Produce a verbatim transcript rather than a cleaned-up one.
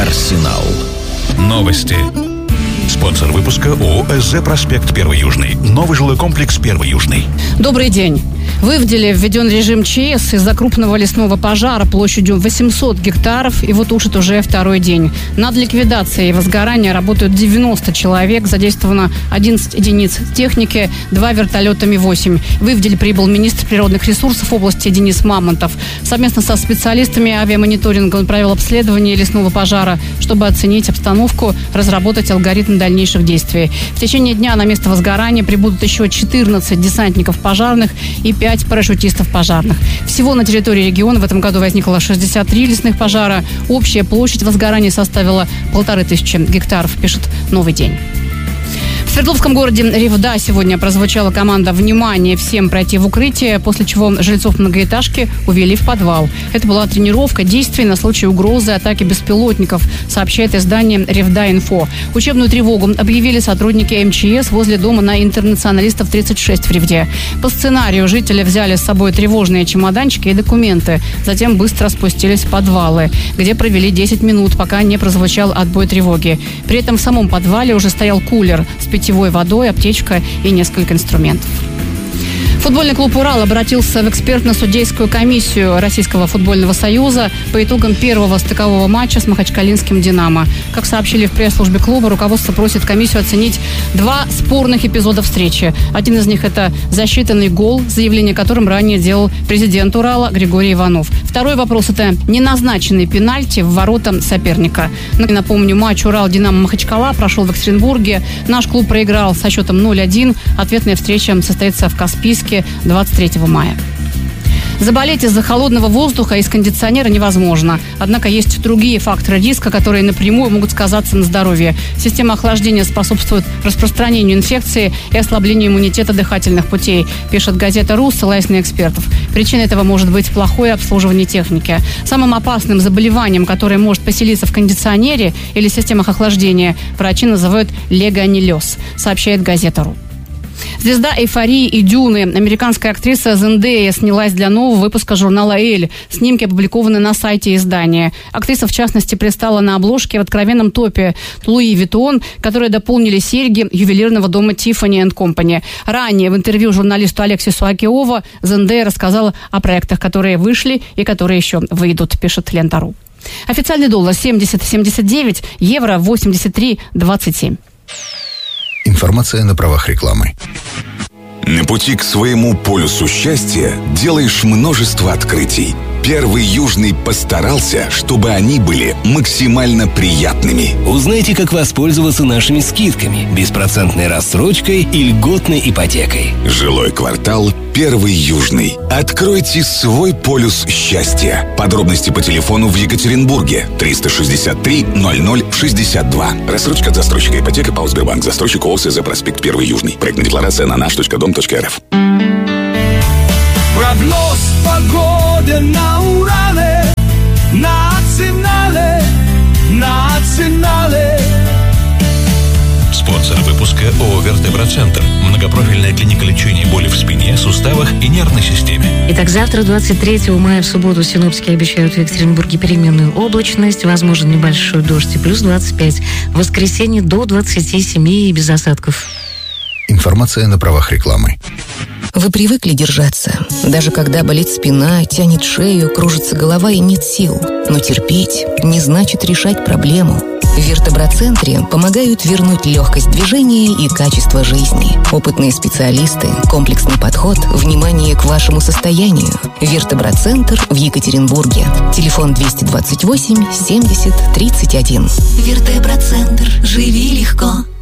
Арсенал. Новости. Спонсор выпуска ООО «СЗ Проспект Первый Южный». Новый жилой комплекс Первый Южный. Добрый день. В Ивделе введен режим ЧС из-за крупного лесного пожара площадью восемьсот гектаров, и вот тушит уже второй день. Над ликвидацией возгорания работают девяносто человек, задействовано одиннадцать единиц техники, два вертолета Ми восемь. В Ивдель прибыл министр природных ресурсов области Денис Мамонтов. Совместно со специалистами авиамониторинга он провел обследование лесного пожара, чтобы оценить обстановку, разработать алгоритм дальнейших действий. В течение дня на место возгорания прибудут еще четырнадцать десантников пожарных и пять парашютистов пожарных. Всего на территории региона в этом году возникло шестьдесят три лесных пожара. Общая площадь возгорания составила полторы тысячи гектаров, пишет «Новый день». В Свердловском городе Ревда сегодня прозвучала команда «Внимание! Всем пройти в укрытие», после чего жильцов многоэтажки увели в подвал. Это была тренировка действий на случай угрозы атаки беспилотников, сообщает издание «Ревда-Инфо». Учебную тревогу объявили сотрудники эм че эс возле дома на Интернационалистов тридцать шесть в Ревде. По сценарию жители взяли с собой тревожные чемоданчики и документы. Затем быстро спустились в подвалы, где провели десять минут, пока не прозвучал отбой тревоги. При этом в самом подвале уже стоял кулер с питьевой водой, аптечка и несколько инструментов. Футбольный клуб «Урал» обратился в экспертно-судейскую комиссию Российского футбольного союза по итогам первого стыкового матча с махачкалинским «Динамо». Как сообщили в пресс-службе клуба, руководство просит комиссию оценить два спорных эпизода встречи. Один из них – это засчитанный гол, заявление о котором ранее делал президент «Урала» Григорий Иванов. Второй вопрос – это неназначенный пенальти в ворота соперника. Напомню, матч «Урал-Динамо-Махачкала» прошел в Екатеринбурге. Наш клуб проиграл со счетом ноль один. Ответная встреча состоится в Каспийске двадцать третьего мая. Заболеть из-за холодного воздуха из кондиционера невозможно. Однако есть другие факторы риска, которые напрямую могут сказаться на здоровье. Система охлаждения способствует распространению инфекции и ослаблению иммунитета дыхательных путей, пишет газета «РУ», ссылаясь на экспертов. Причиной этого может быть плохое обслуживание техники. Самым опасным заболеванием, которое может поселиться в кондиционере или системах охлаждения, врачи называют легионеллез, сообщает газета «РУ». Звезда «Эйфории» и «Дюны». Американская актриса Зендея снялась для нового выпуска журнала «Эль». Снимки опубликованы на сайте издания. Актриса, в частности, предстала на обложке в откровенном топе Луи Виттон, которые дополнили серьги ювелирного дома Tiffany энд Company. Ранее в интервью журналисту Алексису Акиова Зендея рассказала о проектах, которые вышли и которые еще выйдут, пишет Лента.ру. Официальный доллар семьдесят семьдесят девять, евро восемьдесят три двадцать семь. Информация на правах рекламы. На пути к своему полюсу счастья делаешь множество открытий. Первый Южный постарался, чтобы они были максимально приятными. Узнайте, как воспользоваться нашими скидками, беспроцентной рассрочкой и льготной ипотекой. Жилой квартал «Первый Южный». Откройте свой полюс счастья. Подробности по телефону в Екатеринбурге триста шестьдесят три ноль ноль шестьдесят два. Рассрочка от застройщика ипотека ПАО «Сбербанк». Застройщик ООО «СЗ Проспект Первый Южный». Проектная декларация на наш точка дом точка эр эф. Прогноз погоды на Урале, национале, национале. Спонсор выпуска ООО «Вертеброцентр». Многопрофильная клиника лечения боли в спине, суставах и нервной системе. Итак, завтра, двадцать третьего мая, в субботу, синоптики обещают в Екатеринбурге переменную облачность, возможен небольшой дождь и плюс двадцать пять. В воскресенье до двадцати семи и без осадков. Информация на правах рекламы. Вы привыкли держаться, даже когда болит спина, тянет шею, кружится голова и нет сил. Но терпеть не значит решать проблему. В Вертеброцентре помогают вернуть легкость движения и качество жизни. Опытные специалисты, комплексный подход, внимание к вашему состоянию. Вертеброцентр в Екатеринбурге. Телефон двести двадцать восемь семьдесят тридцать один. Вертеброцентр. Живи легко.